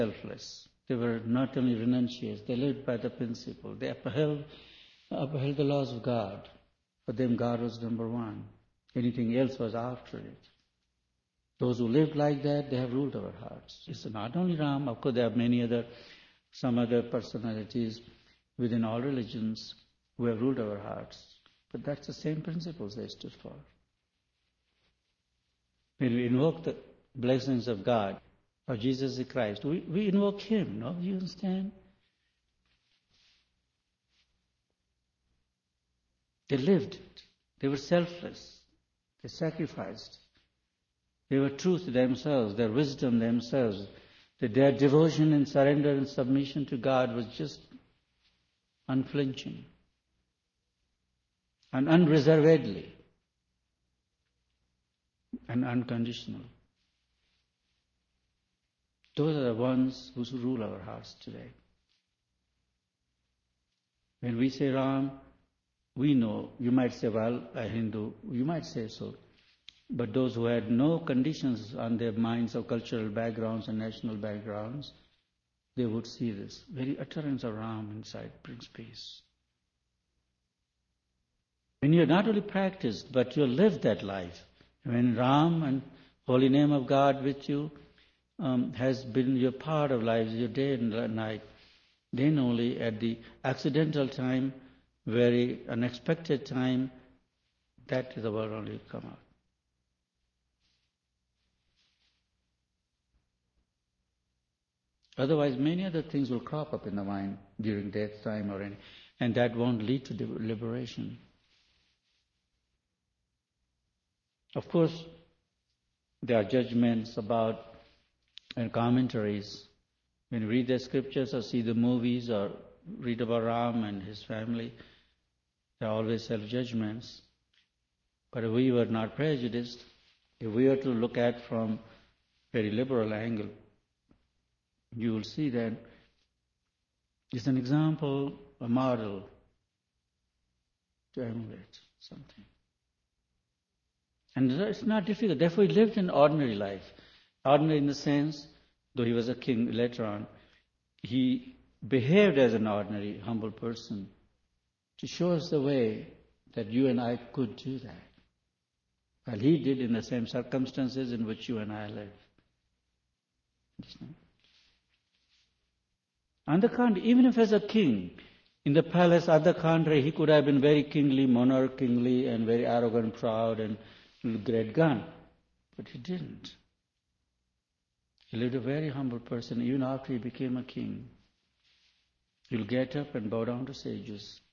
selfless. They were not only renunciates, they lived by the principle. They upheld the laws of God. For them, God was number one. Anything else was after it. Those who lived like that, they have ruled our hearts. It's not only Ram, of course there are some other personalities within all religions who have ruled our hearts. But that's the same principles they stood for. When we invoke the blessings of God, of Jesus Christ, we invoke Him, no? You understand? They lived it. They were selfless. They sacrificed. They were true to themselves, their wisdom themselves. Their devotion and surrender and submission to God was just unflinching and unreservedly and unconditional. Those are the ones who rule our hearts today. When we say Ram, we know, you might say, well, a Hindu, you might say so. But those who had no conditions on their minds of cultural backgrounds and national backgrounds, they would see this. Very utterance of Ram inside brings peace. When you not only practiced, but you lived that life, when Ram and holy name of God with you has been your part of life, your day and night, then only at the accidental time, very unexpected time, that is the word only come out. Otherwise, many other things will crop up in the mind during death time and that won't lead to liberation. Of course, there are judgments about and commentaries. When you read the scriptures or see the movies or read about Ram and his family, there are always self-judgments. But if we were not prejudiced, if we were to look at from a very liberal angle, you will see that it's an example, a model to emulate something. And it's not difficult. Therefore, he lived an ordinary life. Ordinary in the sense, though he was a king later on, he behaved as an ordinary, humble person to show us the way that you and I could do that. Well, he did in the same circumstances in which you and I live. Understand? On the contrary, even if as a king, in the palace, on the contrary, he could have been very kingly, monarchingly, and very arrogant, proud, and great gun. But he didn't. He lived a very humble person even after he became a king. He'll get up and bow down to sages.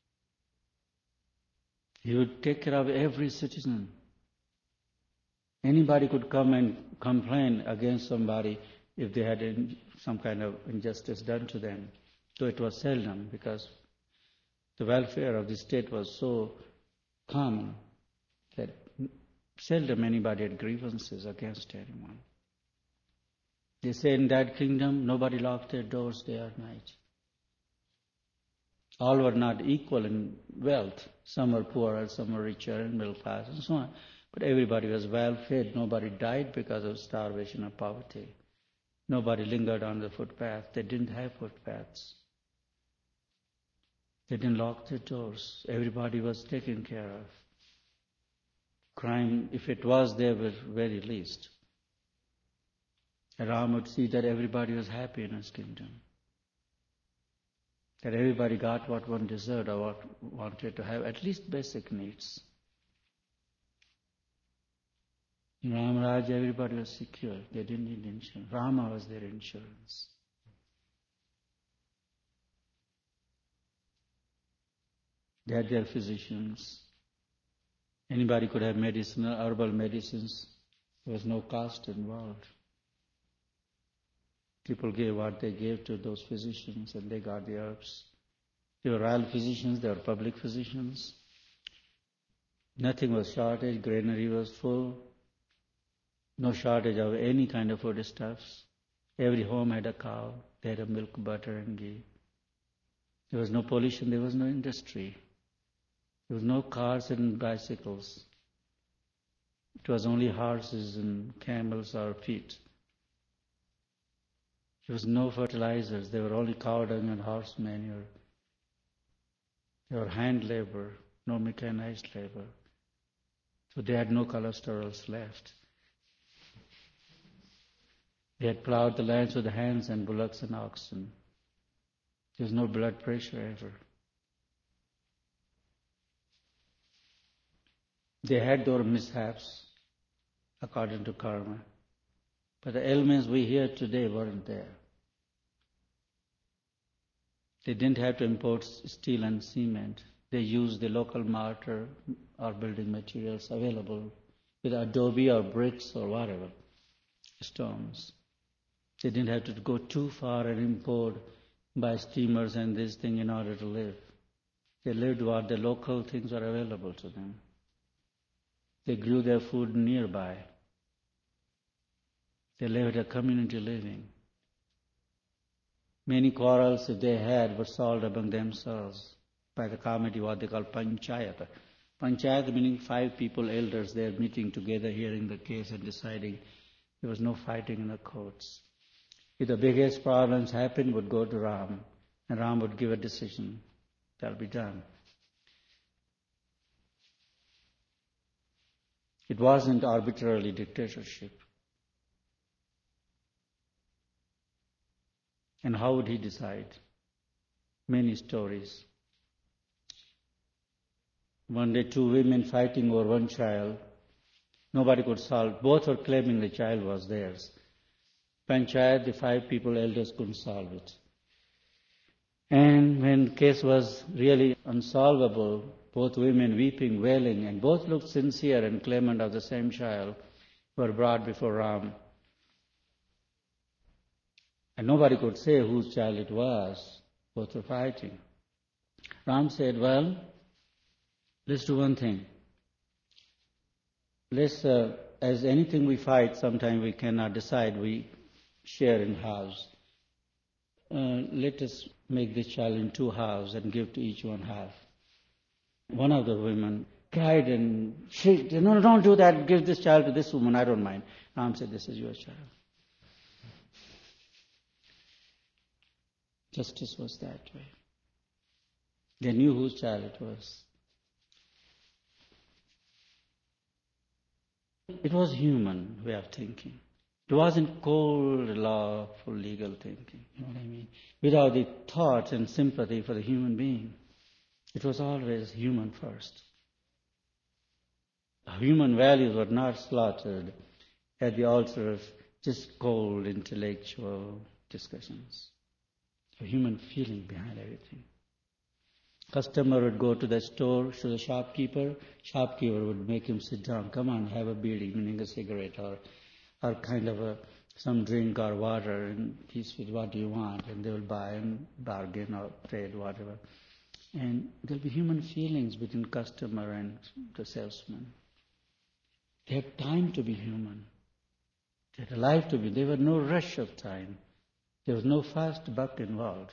He would take care of every citizen. Anybody could come and complain against somebody if they had some kind of injustice done to them. Though it was seldom, because the welfare of the state was so common that seldom anybody had grievances against anyone. They say in that kingdom, nobody locked their doors day or night. All were not equal in wealth. Some were poorer, some were richer and middle class and so on. But everybody was well fed. Nobody died because of starvation or poverty. Nobody lingered on the footpath. They didn't have footpaths. They didn't lock their doors. Everybody was taken care of. Crime, if it was there, was very least. Ram would see that everybody was happy in his kingdom. That everybody got what one deserved or what wanted to have, at least basic needs. In Ram Raj, everybody was secure. They didn't need insurance. Rama was their insurance. They had their physicians. Anybody could have medicinal, herbal medicines. There was no cost involved. People gave what they gave to those physicians and they got the herbs. They were royal physicians, they were public physicians. Nothing was shortage, granary was full. No shortage of any kind of foodstuffs. Every home had a cow. They had a milk, butter and ghee. There was no pollution, there was no industry. There was no cars and bicycles. It was only horses and camels or feet. There was no fertilizers. They were only cow dung and horse manure. They were hand labor, no mechanized labor. So they had no cholesterols left. They had plowed the lands with the hands and bullocks and oxen. There was no blood pressure ever. They had their mishaps according to karma. But the ailments we hear today weren't there. They didn't have to import steel and cement. They used the local mortar or building materials available with adobe or bricks or whatever, stones. They didn't have to go too far and import by steamers and this thing in order to live. They lived what the local things were available to them. They grew their food nearby. They lived a community living. Many quarrels if they had were solved among themselves by the committee, what they call panchayat. Panchayat meaning 5 people, elders, they are meeting together, hearing the case and deciding. There was no fighting in the courts. If the biggest problems happened, would go to Ram, and Ram would give a decision. That'll be done. It wasn't arbitrarily dictatorship. And how would he decide? Many stories. One day, 2 women fighting over one child. Nobody could solve. Both were claiming the child was theirs. Panchayat, the 5 people, elders, couldn't solve it. And when the case was really unsolvable, both women weeping, wailing, and both looked sincere and claimant of the same child, were brought before Ram. And nobody could say whose child it was. Both were fighting. Ram said, well, let's do one thing. Let's, as anything we fight, sometimes we cannot decide, we share in halves. Let us make this child in 2 halves and give to each one half. One of the women cried and shrieked, no, don't do that, give this child to this woman, I don't mind. Ram said, this is your child. Justice was that way. They knew whose child it was. It was human way of thinking. It wasn't cold, lawful, legal thinking. You know what I mean? Without the thought and sympathy for the human being. It was always human first. Human values were not slaughtered at the altar of just cold intellectual discussions. A human feeling behind everything. Customer would go to the store, to the shopkeeper would make him sit down. Come on, have a beer, meaning a cigarette or kind of some drink or water, and he said, what do you want? And they will buy and bargain or trade, whatever. And there'll be human feelings between customer and the salesman. They had time to be human. They had a life to be. There was no rush of time. There was no fast buck involved.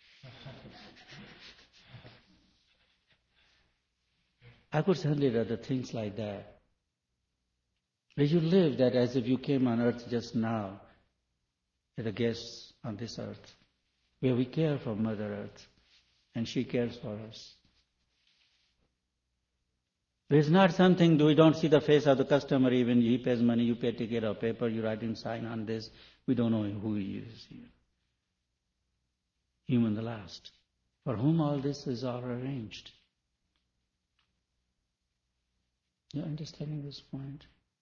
I could certainly rather things like that. Where you live that as if you came on earth just now, as a guest on this earth, where we care for Mother Earth, and she cares for us. It's not something, we don't see the face of the customer even, he pays money, you pay ticket or paper, you write in sign on this, we don't know who he is here. Human the last, for whom all this is all arranged. You're understanding this point?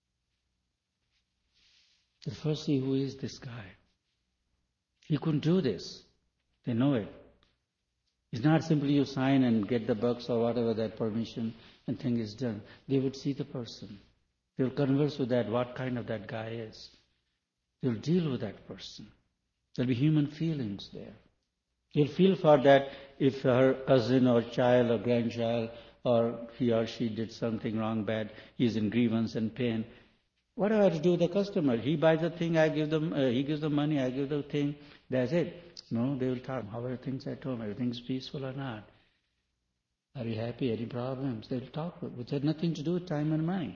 They first see who is this guy. He couldn't do this. They know it. It's not simply you sign and get the bucks or whatever, that permission, and thing is done. They would see the person. They'll converse with that, what kind of that guy is. They'll deal with that person. There'll be human feelings there. You'll feel for that if her cousin or child or grandchild or he or she did something wrong, bad, he's in grievance and pain. What do I have to do with the customer? He buys the thing, I give them, he gives the money, I give the thing. That's it. No, they will talk. How are things at home? Everything's peaceful or not? Are you happy? Any problems? They'll talk, which had nothing to do with time and money.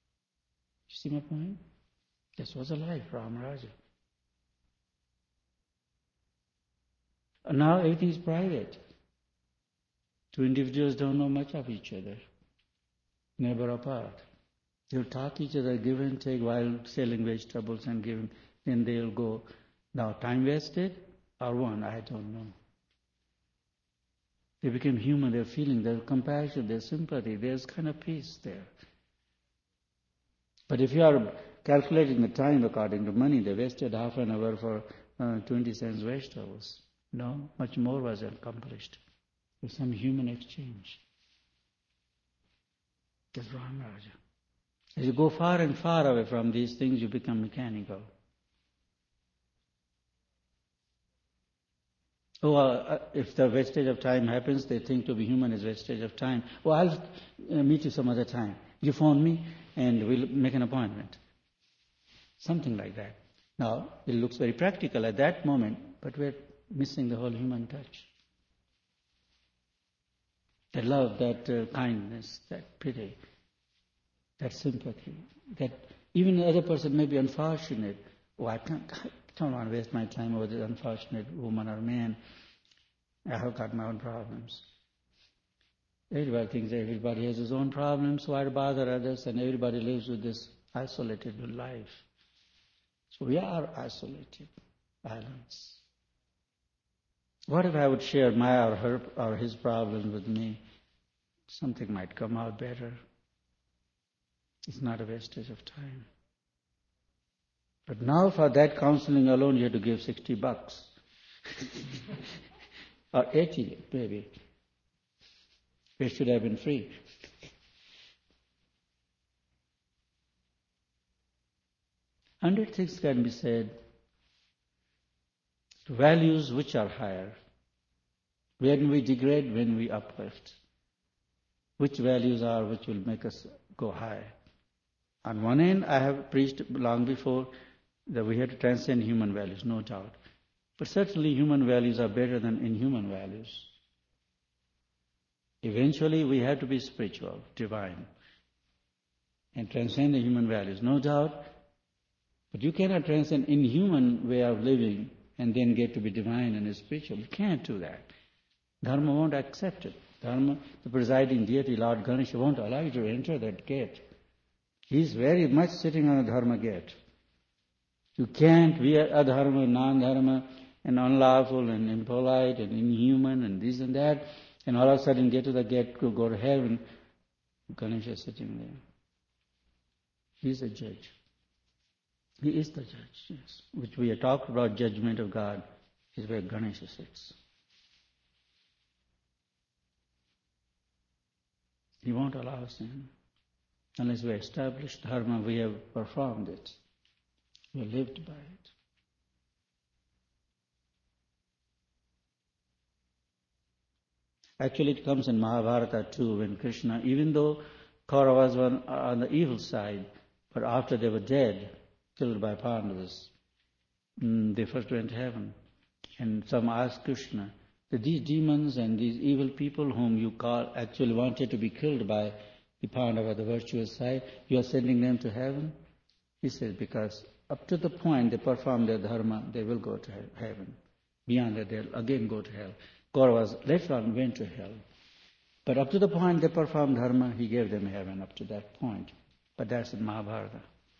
You see my point? This was a life, Ram Raja. Now everything is private. Two individuals don't know much of each other, neighbor apart. They'll talk each other, give and take while selling vegetables and giving. Then they'll go. Now, time wasted or one, I don't know. They became human, their feeling, their compassion, their sympathy. There's kind of peace there. But if you are calculating the time according to money, they wasted half an hour for 20 cents vegetables. No, much more was accomplished with some human exchange. That's Ram Raja. As you go far and far away from these things, you become mechanical. If the wastage of time happens, they think to be human is wastage of time. I'll meet you some other time. You phone me and we'll make an appointment. Something like that. Now, it looks very practical at that moment, but we're missing the whole human touch. That love, that kindness, that pity, that sympathy, that even the other person may be unfortunate. I don't want to waste my time over this unfortunate woman or man. I have got my own problems. Everybody thinks everybody has his own problems, why bother others? And everybody lives with this isolated life. So we are isolated islands. What if I would share my or her or his problems with me? Something might come out better. It's not a wastage of time. But now for that counseling alone, you have to give $60. Or 80, maybe. It should have been free. Hundred things can be said. Values which are higher. When we degrade, when we uplift. Which values are which will make us go high? On one end, I have preached long before that we have to transcend human values, no doubt. But certainly human values are better than inhuman values. Eventually, we have to be spiritual, divine, and transcend the human values, no doubt. But you cannot transcend inhuman way of living and then get to be divine and spiritual. You can't do that. Dharma won't accept it. Dharma, the presiding deity, Lord Ganesha, won't allow you to enter that gate. He's very much sitting on a dharma gate. You can't be adharma, non-dharma, and unlawful and impolite and inhuman and this and that, and all of a sudden get to the gate to go to heaven. Ganesha is sitting there. He's a judge. He is the judge, yes. Which we have talked about, judgment of God, is where Ganesha sits. He won't allow sin. Unless we establish dharma, we have performed it. We have lived by it. Actually, it comes in Mahabharata too, when Krishna, even though Kauravas were on the evil side, but after they were dead, killed by Pandavas, they first went to heaven. And some asked Krishna, that these demons and these evil people whom you call actually wanted to be killed by the Pandava, the virtuous side, you are sending them to heaven? He says, because up to the point they perform their dharma, they will go to heaven. Beyond that, they'll again go to hell. Kauravas later on went to hell. But up to the point they performed dharma, he gave them heaven up to that point. But that's in Mahabharata.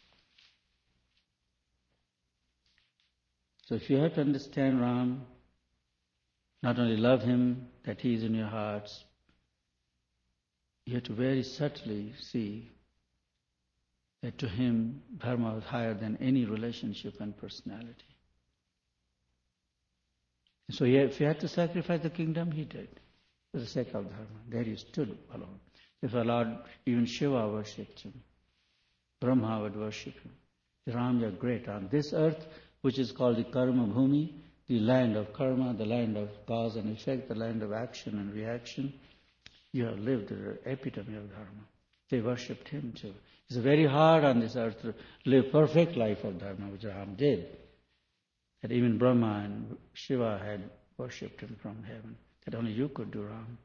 So if you have to understand Ram, not only love him, that he is in your hearts, you have to very subtly see that to him, dharma was higher than any relationship and personality. So if he had to sacrifice the kingdom, he did, for the sake of dharma. There he stood alone. If our Lord, even Shiva worshipped him, Brahma would worship him. The Ram, you are great. On this earth, which is called the Karma Bhumi, the land of karma, the land of cause and effect, the land of action and reaction, you have lived the epitome of dharma. They worshipped him too. It's very hard on this earth to live perfect life of dharma, which Ram did. That even Brahma and Shiva had worshipped him from heaven. That only you could do, Ram.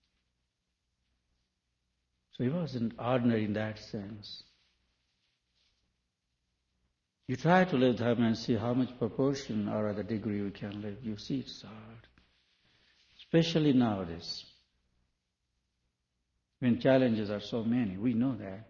So he wasn't ordinary in that sense. You try to live dharma and see how much proportion or other degree we can live. You see it's hard. especially nowadays, when challenges are so many. We know that.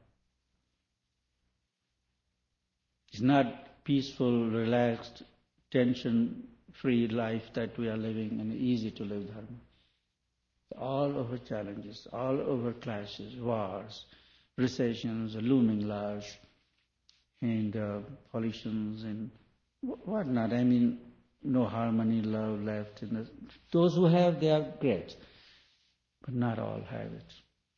It's not peaceful, relaxed, tension-free life that we are living and easy to live dharma. All over challenges, all over clashes, wars, recessions, looming large, and pollutions and whatnot. I mean, no harmony, love left. Those who have, they are great, but not all have it.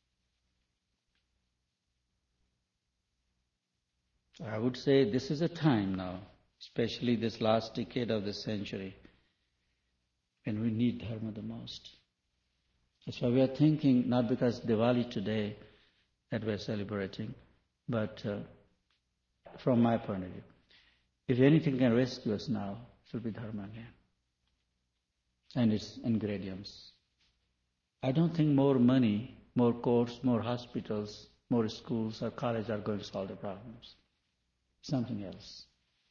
I would say this is a time now, especially this last decade of the century, when we need dharma the most. That's why we are thinking, not because Diwali today that we're celebrating, but from my point of view, if anything can rescue us now, it will be dharma again and its ingredients. I don't think more money, more courts, more hospitals, more schools or colleges are going to solve the problems. Something else.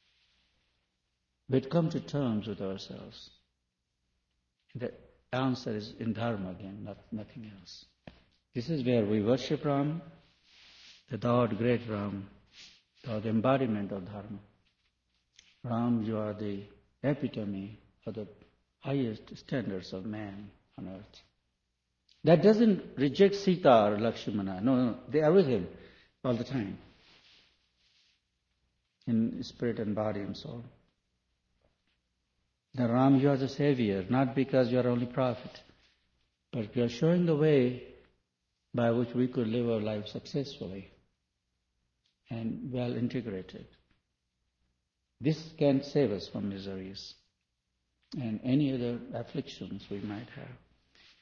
But come to terms with ourselves. The answer is in dharma again, nothing else. This is where we worship Ram, the thou art great Ram, thou art the embodiment of dharma. Ram, you are the epitome of the highest standards of man on earth. That doesn't reject Sita or Lakshmana. No, they are with him all the time, in spirit and body and soul. The Ram, you are the savior, not because you are only prophet, but you are showing the way by which we could live our life successfully and well integrated. This can save us from miseries and any other afflictions we might have.